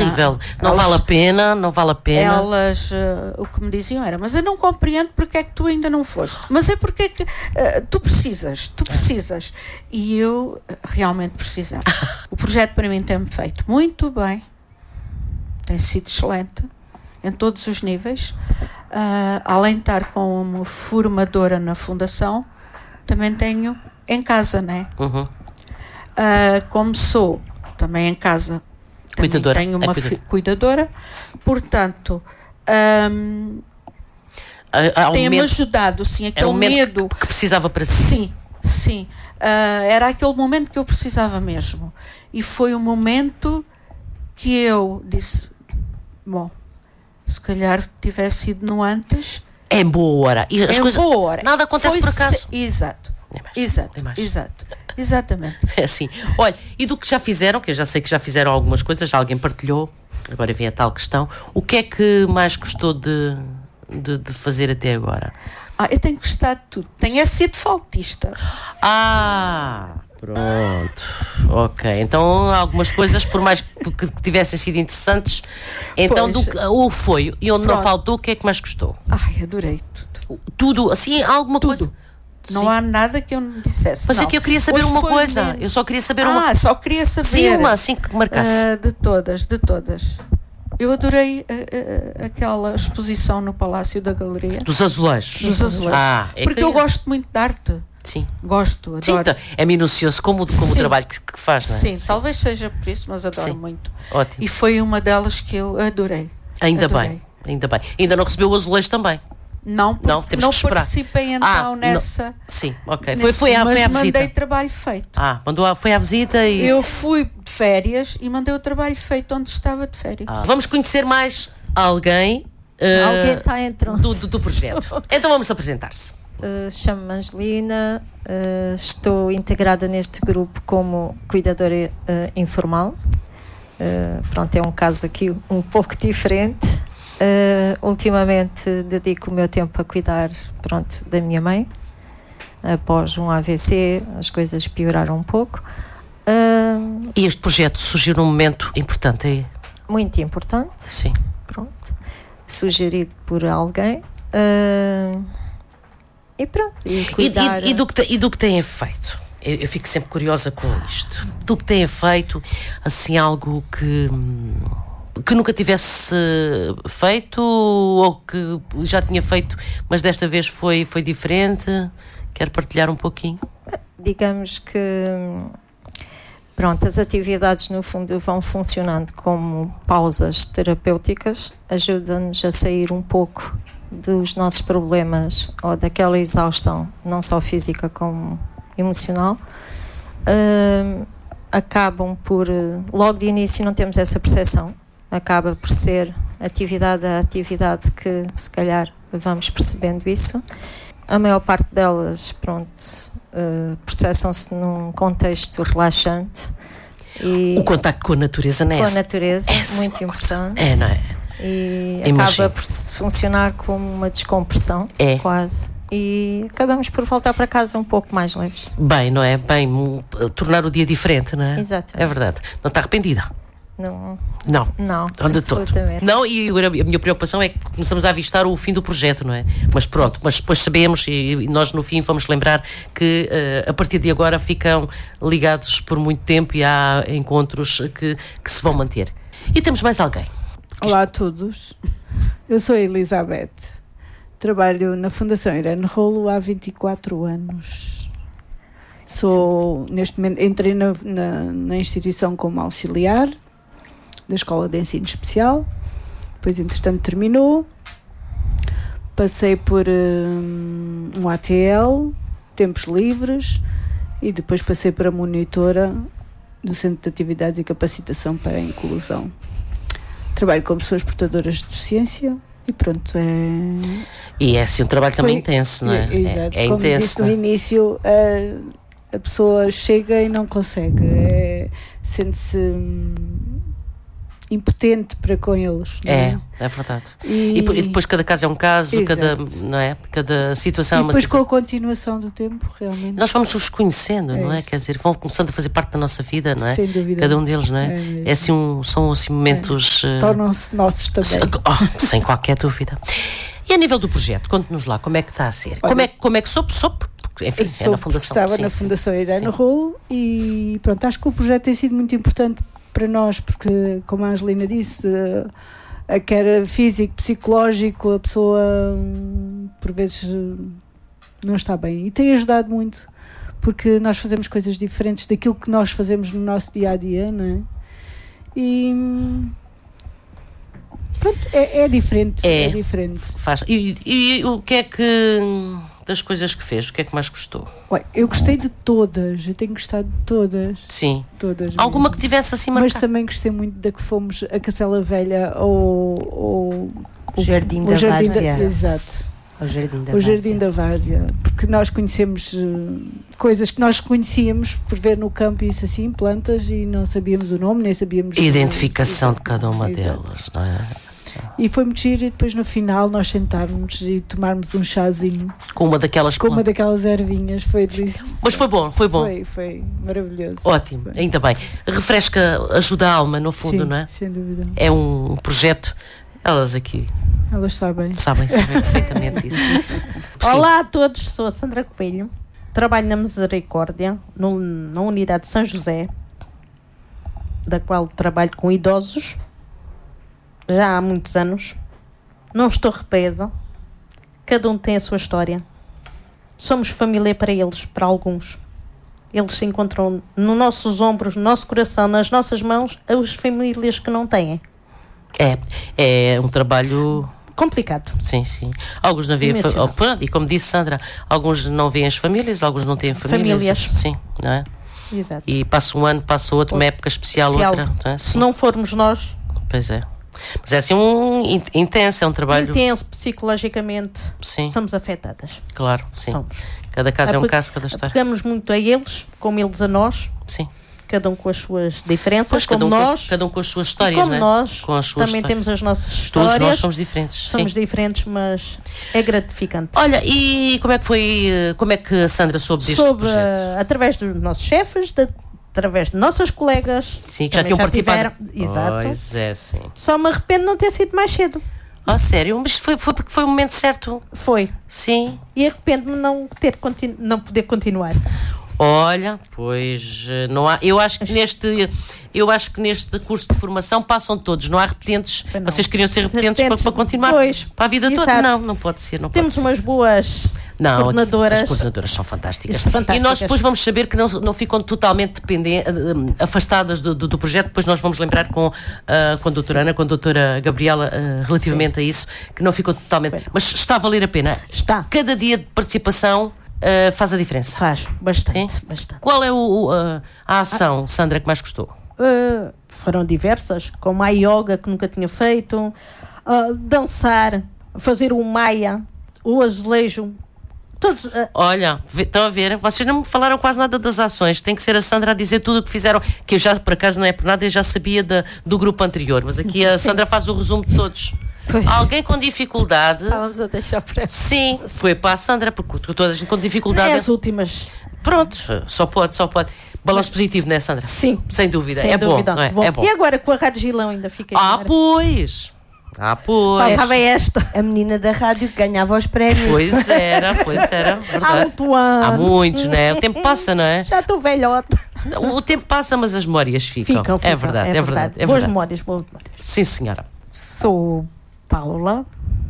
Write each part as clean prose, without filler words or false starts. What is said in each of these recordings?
terrível. Não vale a pena, não vale a pena. Elas, o que me diziam era, mas eu não compreendo porque é que tu ainda não foste. Mas é porque é que tu precisas. E eu realmente precisava. O projeto para mim tem-me feito muito bem. Tem sido excelente, em todos os níveis. Além de estar como formadora na Fundação, também tenho em casa, né? Uhum. Como sou também em casa, Cuidadora. tenho uma cuidadora, portanto, tem-me ajudado, sim, aquele medo que precisava para si. Sim, era aquele momento que eu precisava mesmo, e foi um momento que eu disse, bom, se calhar tivesse sido no antes. É em boa hora. E as coisas, boa hora. Nada acontece por acaso. Exato. Exatamente. É assim. Olha, e do que já fizeram, que eu já sei que já fizeram algumas coisas, já alguém partilhou, agora vem a tal questão, o que é que mais gostou de fazer até agora? Eu tenho gostado de tudo. Tenho sido flautista. Pronto, ok. Então algumas coisas, por mais que tivessem sido interessantes, então foi. E onde não faltou, o que é que mais gostou? Adorei tudo. Tudo, assim, alguma coisa? Não há nada que eu não dissesse. Mas é que eu queria saber uma coisa. Eu só queria saber uma. Só queria saber. Sim, uma assim que marcasse. De todas. Eu adorei aquela exposição no Palácio da Galeria. Dos azulejos. Porque eu gosto muito de arte. Sim. Gosto, adoro. Sim, então, é minucioso como o trabalho que faz, não é? Sim, talvez seja por isso, mas adoro muito. Ótimo. E foi uma delas que eu adorei. Ainda bem. Ainda não recebeu o azulejo também? Não, temos que esperar. Participei então nessa. Não. Sim, ok. Foi à visita. Mas mandei trabalho feito. Foi à visita e. Eu fui de férias e mandei o trabalho feito onde estava de férias. Vamos conhecer mais alguém. Alguém está entrando. Do projeto. Então vamos apresentar-se. Chamo-me Angelina, estou integrada neste grupo como cuidadora informal. Pronto, é um caso aqui um pouco diferente. Ultimamente dedico o meu tempo a cuidar, da minha mãe. Após um AVC, as coisas pioraram um pouco. E este projeto surgiu num momento importante aí? Muito importante. Sim. Pronto. Sugerido por alguém. E pronto. E do que têm feito? Eu fico sempre curiosa com isto. Do que têm feito, assim, algo que nunca tivesse feito ou que já tinha feito, mas desta vez foi diferente. Quer partilhar um pouquinho? Digamos que as atividades no fundo vão funcionando como pausas terapêuticas, ajudam-nos a sair um pouco dos nossos problemas ou daquela exaustão, não só física como emocional. Acabam por, logo de início não temos essa percepção, acaba por ser atividade a atividade que se calhar vamos percebendo isso. A maior parte delas, processam-se num contexto relaxante. E o contacto com a natureza, não é? Com a natureza, é muito importante. Não é? E acaba por funcionar como uma descompressão, quase. E acabamos por voltar para casa um pouco mais leves. Bem, não é? Bem, tornar o dia diferente, não é? Exatamente. É verdade. Não está arrependida? Não, absolutamente. Não, e agora a minha preocupação é que começamos a avistar o fim do projeto, não é? Mas pronto, mas depois sabemos e nós no fim vamos lembrar que a partir de agora ficam ligados por muito tempo e há encontros que se vão manter. E temos mais alguém? Olá a todos, eu sou a Elizabeth, trabalho na Fundação Irene Rolo há 24 anos. Neste momento, entrei na instituição como auxiliar da Escola de Ensino Especial, depois entretanto terminou, passei por um ATL, tempos livres, e depois passei para monitora do Centro de Atividades e Capacitação para a Inclusão. Trabalho com pessoas portadoras de deficiência e pronto, E é assim um trabalho também intenso, não é? Exato, é como intenso. Disse no início, a pessoa chega e não consegue, sente-se impotente para com eles. Não é? É verdade. E depois cada caso é um caso, não é? Cada situação é uma depois situação. Com a continuação do tempo, realmente. Nós vamos os conhecendo, não é? Isso. Quer dizer, vão começando a fazer parte da nossa vida, não é? Sem dúvida. Cada um deles, não é? É assim são assim momentos... Tornam-se nossos também. Sem qualquer dúvida. E a nível do projeto, conte-nos lá, como é que está a ser? Olha, como é que soube? Porque, enfim, é na Fundação. Estava na Fundação Irene Rolo e pronto, acho que o projeto tem sido muito importante para nós, porque, como a Angelina disse, quer físico, psicológico, a pessoa por vezes não está bem. E tem ajudado muito, porque nós fazemos coisas diferentes daquilo que nós fazemos no nosso dia-a-dia, não é? E... pronto, é diferente. É diferente. Faz. E o que é que... das coisas que fez, o que é que mais gostou? Ué, eu gostei de todas, eu tenho gostado de todas. Sim. Todas alguma mesmo. Que tivesse assim marcado? Mas também gostei muito da que fomos a Cacela Velha ou o Jardim da Várzea. Exato. O Jardim da Várzea. Porque nós conhecemos coisas que nós conhecíamos por ver no campo, isso assim, plantas, e não sabíamos o nome, nem sabíamos... A identificação de cada uma delas, não é? E foi muito giro, e depois no final nós sentarmos e tomarmos um chazinho com uma daquelas ervinhas, foi delícia. Mas foi bom. Foi maravilhoso. Ótimo, ainda bem. Refresca, ajuda a alma, no fundo, sim, não é? Sem dúvida. É um projeto, elas aqui sabem perfeitamente isso. Olá a todos, sou a Sandra Coelho, trabalho na Misericórdia, na unidade de São José, da qual trabalho com idosos já há muitos anos. Não estou arrependida, cada um tem a sua história. Somos família para eles, para alguns. Eles se encontram nos nossos ombros, no nosso coração, nas nossas mãos, as famílias que não têm. É um trabalho complicado. Sim. Alguns não veem, e como disse Sandra, alguns não veem as famílias, alguns não têm famílias. Sim, não é? Exato. E passa um ano, passa outro, uma época especial. Outra. Não é? Se não formos nós. Pois é. Mas é assim intenso, é um trabalho... Intenso, psicologicamente. Sim. Somos afetadas. Claro, sim. Somos. Cada caso é um caso, cada história. Pegamos muito a eles, como eles a nós. Sim. Cada um com as suas diferenças, pois, como nós. Cada um com as suas histórias, como nós, com as suas também histórias. Temos as nossas histórias. Todos nós somos diferentes. Somos diferentes, mas é gratificante. Olha, e como é que a Sandra soube deste projeto? Através dos nossos chefes, através de nossas colegas. Sim, que já tinham participado. Exato. Pois é, sim. Só me arrependo de não ter sido mais cedo. Sério? Mas foi porque foi o momento certo? Foi. Sim. E arrependo-me de não poder continuar. Olha, pois não há. Eu acho que neste curso de formação passam todos, não há repetentes. Vocês queriam ser repetentes para continuar para a vida toda? Não pode ser. Temos umas boas coordenadoras. As coordenadoras são fantásticas. E nós depois vamos saber que não ficam totalmente afastadas do projeto. Depois nós vamos lembrar com a doutora Ana, com a doutora Gabriela, relativamente a isso, que não ficam totalmente. Mas está a valer a pena. Está. Cada dia de participação faz a diferença. Faz, bastante. Qual é a ação, Sandra, que mais gostou? Foram diversas, como a yoga, que nunca tinha feito, dançar, fazer o maia, o azulejo. Todos, Olha, estão a ver, vocês não me falaram quase nada das ações, tem que ser a Sandra a dizer tudo o que fizeram, que eu já, por acaso não é por nada, eu já sabia do grupo anterior, mas aqui a Sandra faz o resumo de todos. Pois. Alguém com dificuldade. Estávamos a deixar para ela. Sim, foi para a Sandra, porque toda a gente com dificuldade. É as últimas. Pronto, só pode. Balanço positivo, não é, Sandra? Sim. Sem dúvida. Sem dúvida. Bom, não é? É bom. E agora com a Rádio Gilão ainda fica. Pois. Faltava esta. A menina da rádio que ganhava os prémios. Pois era, verdade. Há muitos, não é? O tempo passa, não é? Já estou velhota. O tempo passa, mas as memórias ficam. É verdade. Boas memórias. Sim, senhora. Sou Paula,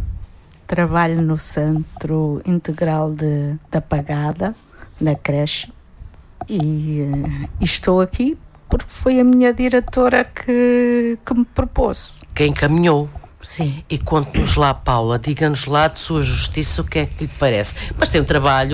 trabalho no Centro Integral da Pagada, na creche, e estou aqui porque foi a minha diretora que me propôs. Quem encaminhou. Sim. E conte-nos lá, Paula, diga-nos lá de sua justiça o que é que lhe parece. Mas tem um trabalho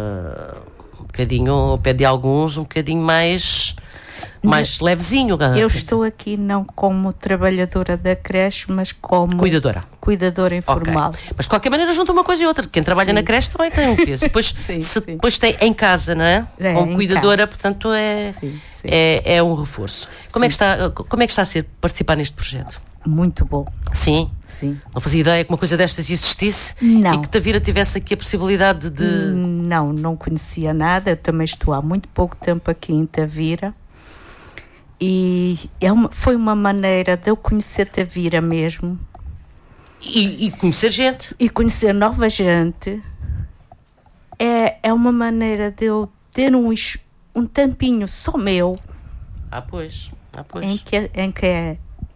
um bocadinho, ao pé de alguns, um bocadinho mais levezinho. Eu estou aqui não como trabalhadora da creche, mas como cuidadora informal. Okay. Mas de qualquer maneira junta uma coisa e outra. Quem trabalha na creche também tem um peso. Depois, depois tem em casa, não é? Como cuidadora, casa. Portanto é... Sim. é um reforço. Como é que está a ser participar neste projeto? Muito bom. Sim? Sim. Não fazia ideia que uma coisa destas existisse? Não. E que Tavira tivesse aqui a possibilidade de... Não conhecia nada. Eu também estou há muito pouco tempo aqui em Tavira. E foi uma maneira de eu conhecer Tavira mesmo. E conhecer gente. E conhecer nova gente. É uma maneira de eu ter um tampinho só meu. Pois. Em que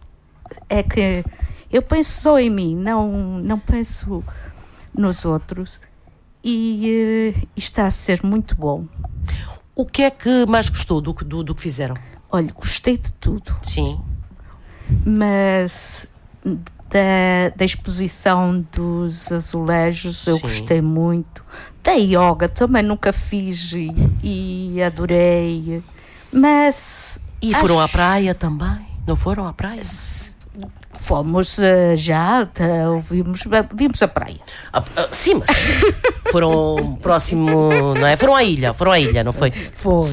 eu penso só em mim, não penso nos outros. E está a ser muito bom. O que é que mais gostou do que fizeram? Olha, gostei de tudo. Sim. Mas da exposição dos azulejos eu gostei muito. Da yoga também nunca fiz e adorei. Mas... E foram à praia também? Não foram à praia? Fomos já, vimos a praia. Sim, mas foram próximo, não é? Foram à ilha, não foi? Foi.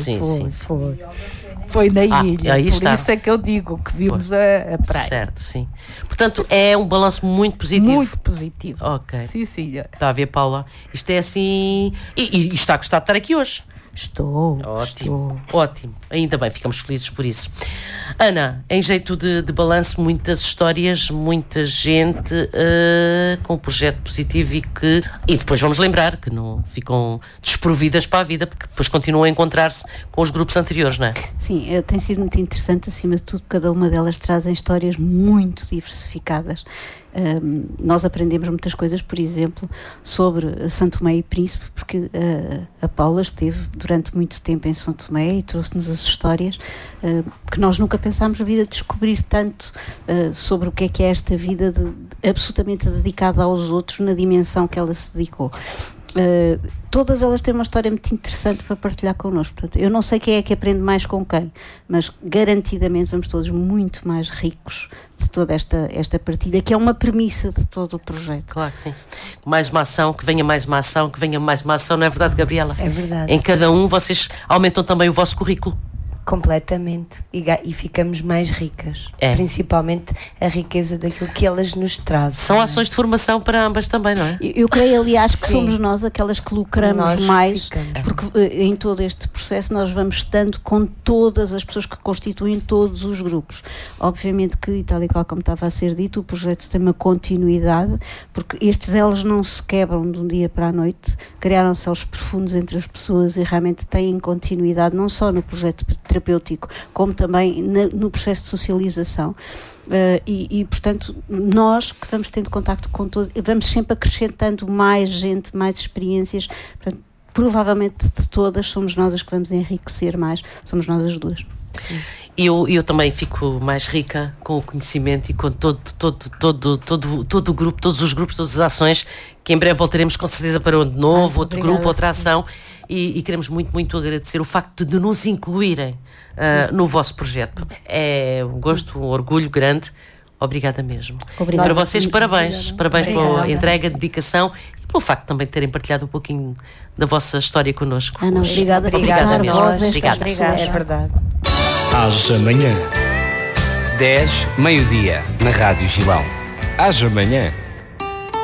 Foi na ilha, aí por está. isso é que eu digo que vimos a praia. Certo, sim. Portanto, é um balanço muito positivo. Muito positivo. Ok. Sim, senhora. Está a ver, Paula? Isto é assim... E está a gostar de estar aqui hoje? Estou. Ótimo. Ainda bem, ficamos felizes por isso. Ana, em jeito de balanço, muitas histórias, muita gente com um projeto positivo e depois vamos lembrar que não ficam desprovidas para a vida, porque depois continuam a encontrar-se com os grupos anteriores, não é? Sim, tem sido muito interessante, acima de tudo, cada uma delas trazem histórias muito diversificadas. Nós aprendemos muitas coisas, por exemplo, sobre São Tomé e Príncipe, porque a Paula esteve durante muito tempo em São Tomé e trouxe-nos as histórias que nós nunca pensámos vir a descobrir tanto sobre o que é esta vida absolutamente dedicada aos outros na dimensão que ela se dedicou. Todas elas têm uma história muito interessante para partilhar connosco. Portanto, eu não sei quem é que aprende mais com quem, mas garantidamente vamos todos muito mais ricos de toda esta partilha, que é uma premissa de todo o projeto. Claro que sim. Mais uma ação, que venha mais uma ação, que venha mais uma ação, não é verdade, Gabriela? É verdade. Em cada um vocês aumentam também o vosso currículo. Completamente. E ficamos mais ricas. Principalmente a riqueza daquilo que elas nos trazem. São ações de formação para ambas também, não é? Eu creio, aliás, que somos nós aquelas que lucramos mais, porque em todo este processo nós vamos estando com todas as pessoas que constituem todos os grupos. Obviamente que, tal e qual como estava a ser dito, o projeto tem uma continuidade, porque estes elos não se quebram de um dia para a noite, criaram-se elos profundos entre as pessoas e realmente têm continuidade, não só no projeto terapêutico, como também no processo de socialização. Portanto, nós que vamos tendo contacto com todos, vamos sempre acrescentando mais gente, mais experiências. Portanto, provavelmente de todas somos nós as que vamos enriquecer mais, somos nós as duas. Sim. Eu também fico mais rica com o conhecimento e com todo o grupo, todos os grupos, todas as ações, que em breve voltaremos com certeza para um novo, outro grupo, outra ação, e queremos muito, muito agradecer o facto de nos incluírem no vosso projeto. É um gosto, um orgulho grande. Obrigada mesmo. Obrigada. Para vocês, parabéns. Parabéns Obrigada. pela entrega, dedicação e pelo facto também de terem partilhado um pouquinho da vossa história connosco. Ana, obrigada mesmo. Obrigada. É verdade. Haja amanhã. 10, meio-dia, na Rádio Gilão. Haja amanhã.